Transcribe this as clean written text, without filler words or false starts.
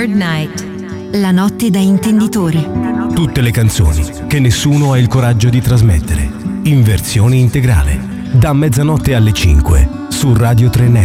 Third Night. La notte da intenditori. Tutte le canzoni che nessuno ha il coraggio di trasmettere, in versione integrale, da mezzanotte alle 5 su Radio 3 Network.